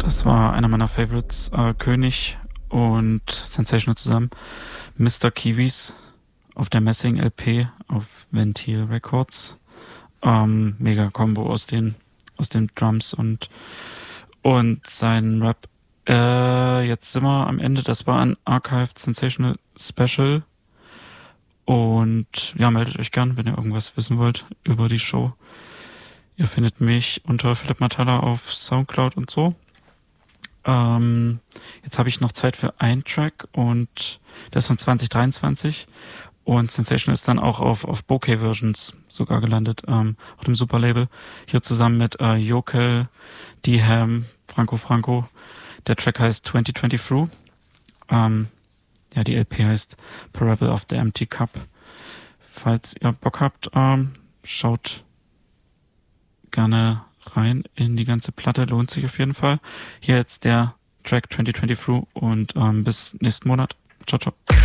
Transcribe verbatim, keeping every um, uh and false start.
Das war einer meiner Favorites, äh, König und Sensational zusammen. Mister Kiwis auf der Messing-L P auf Ventil Records. Ähm, mega Combo aus den, aus den Drums und, und seinen Rap. Äh, jetzt sind wir am Ende. Das war ein Archived Sensational Special. Und ja, meldet euch gern, wenn ihr irgendwas wissen wollt über die Show. Ihr findet mich unter Philipp Matala auf Soundcloud und so. Ähm, jetzt habe ich noch Zeit für einen Track und das ist von zwanzig dreiundzwanzig. Und Sensational ist dann auch auf, auf Bokeh-Versions sogar gelandet, ähm, auf dem Superlabel. Hier zusammen mit äh, Jokel, D-Ham, Franco Franco. Der Track heißt zwanzig zwanzig Through. Ähm, ja, die L P heißt Parable of the Empty Cup. Falls ihr Bock habt, ähm, schaut gerne rein in die ganze Platte, lohnt sich auf jeden Fall. Hier jetzt der Track zwanzig zwanzig Through und ähm, bis nächsten Monat. Ciao, ciao.